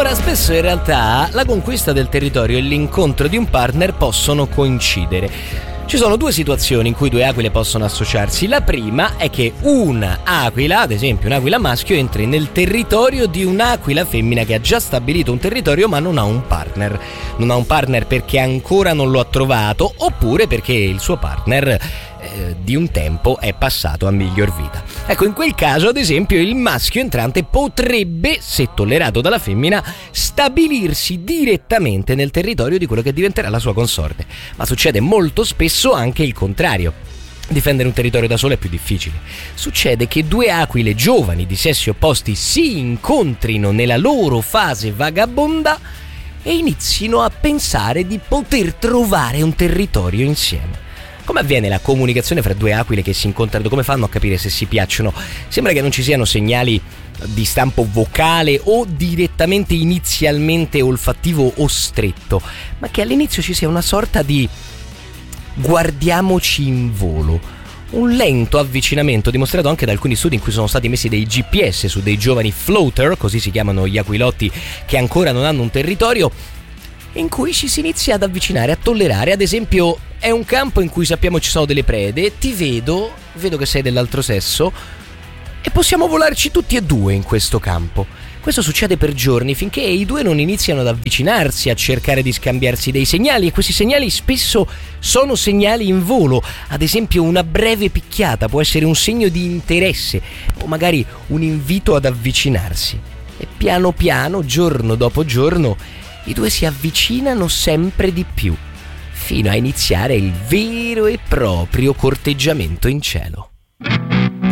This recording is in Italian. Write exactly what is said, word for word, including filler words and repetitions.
Ora, spesso in realtà la conquista del territorio e l'incontro di un partner possono coincidere. Ci sono due situazioni in cui due aquile possono associarsi. La prima è che una aquila, ad esempio un'aquila maschio, entri nel territorio di un'aquila femmina che ha già stabilito un territorio ma non ha un partner. Non ha un partner perché ancora non lo ha trovato, oppure perché il suo partner eh, di un tempo è passato a miglior vita. Ecco, in quel caso, ad esempio, il maschio entrante potrebbe, se tollerato dalla femmina, stabilirsi direttamente nel territorio di quello che diventerà la sua consorte. Ma succede molto spesso anche il contrario. Difendere un territorio da solo è più difficile. Succede che due aquile giovani di sessi opposti si incontrino nella loro fase vagabonda e inizino a pensare di poter trovare un territorio insieme. Come avviene la comunicazione fra due aquile che si incontrano? Come fanno a capire se si piacciono? Sembra che non ci siano segnali di stampo vocale o direttamente inizialmente olfattivo o stretto, ma che all'inizio ci sia una sorta di guardiamoci in volo. Un lento avvicinamento dimostrato anche da alcuni studi in cui sono stati messi dei G P S su dei giovani floater, così si chiamano gli aquilotti che ancora non hanno un territorio, in cui ci si inizia ad avvicinare, a tollerare. Ad esempio, è un campo in cui sappiamo ci sono delle prede, ti vedo, vedo che sei dell'altro sesso e possiamo volarci tutti e due in questo campo. Questo succede per giorni finché i due non iniziano ad avvicinarsi, a cercare di scambiarsi dei segnali, e questi segnali spesso sono segnali in volo. Ad esempio, una breve picchiata può essere un segno di interesse o magari un invito ad avvicinarsi. E piano piano, giorno dopo giorno, i due si avvicinano sempre di più, fino a iniziare il vero e proprio corteggiamento in cielo.